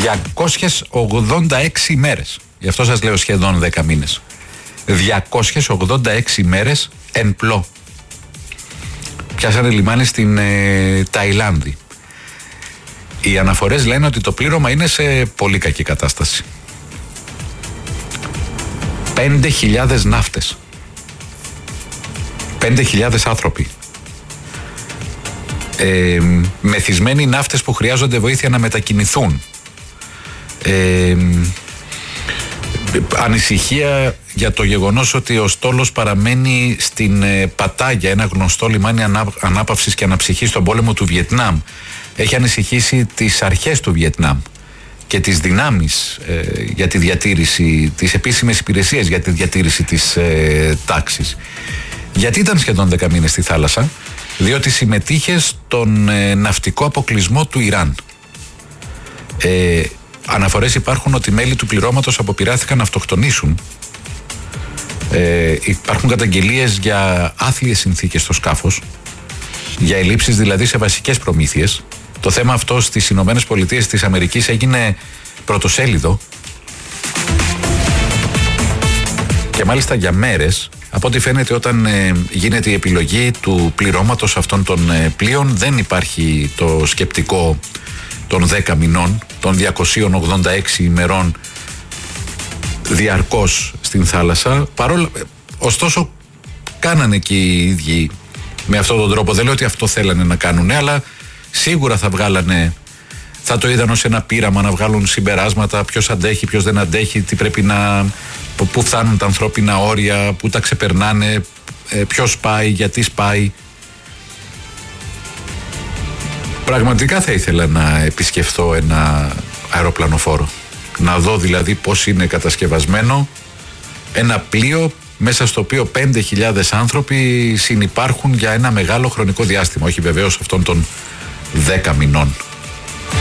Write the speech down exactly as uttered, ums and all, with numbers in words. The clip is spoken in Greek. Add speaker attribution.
Speaker 1: διακόσιες ογδόντα έξι ημέρες. Γι' αυτό σας λέω σχεδόν δέκα μήνες. διακόσιες ογδόντα έξι ημέρες εν πλώ. Πιάσανε λιμάνι στην ε, Ταϊλάνδη. Οι αναφορές λένε ότι το πλήρωμα είναι σε πολύ κακή κατάσταση. Πέντε χιλιάδες ναύτες. Πέντε χιλιάδες άνθρωποι. Ε, μεθυσμένοι ναύτες που χρειάζονται βοήθεια να μετακινηθούν. Ε, ανησυχία για το γεγονός ότι ο στόλος παραμένει στην ε, Πατάγια, ένα γνωστό λιμάνι ανά, ανάπαυσης και αναψυχής στον πόλεμο του Βιετνάμ. Έχει ανησυχήσει τις αρχές του Βιετνάμ και τις δυνάμεις ε, για τη διατήρηση, τις επίσημες υπηρεσίες για τη διατήρηση της ε, τάξης. Γιατί ήταν σχεδόν δέκα μήνες στη θάλασσα? Διότι συμμετείχε στον ε, ναυτικό αποκλεισμό του Ιράν. Ε, αναφορές υπάρχουν ότι μέλη του πληρώματος αποπειράθηκαν να αυτοκτονήσουν. Ε, υπάρχουν καταγγελίες για άθλιες συνθήκες στο σκάφος, για ελλείψεις δηλαδή σε βασικές προμήθειες. Το θέμα αυτό στις Ηνωμένες Πολιτείες της Αμερικής έγινε πρωτοσέλιδο και μάλιστα για μέρες. Από ό,τι φαίνεται, όταν ε, γίνεται η επιλογή του πληρώματος αυτών των ε, πλοίων, δεν υπάρχει το σκεπτικό των δέκα μηνών, των διακοσίων ογδόντα έξι ημερών διαρκώς στην θάλασσα. Παρόλα, ωστόσο, κάνανε και οι ίδιοι με αυτόν τον τρόπο. Δεν λέω ότι αυτό θέλανε να κάνουν, αλλά σίγουρα θα βγάλανε, θα το είδαν ως ένα πείραμα να βγάλουν συμπεράσματα, ποιος αντέχει, ποιος δεν αντέχει, τι πρέπει να, πού φτάνουν τα ανθρώπινα όρια, πού τα ξεπερνάνε, ποιος σπάει, γιατί σπάει. Πραγματικά θα ήθελα να επισκεφθώ ένα αεροπλανοφόρο, να δω δηλαδή πώς είναι κατασκευασμένο ένα πλοίο μέσα στο οποίο πέντε χιλιάδες άνθρωποι συνυπάρχουν για ένα μεγάλο χρονικό διάστημα, όχι βεβαίως αυτών των δέκα μηνών.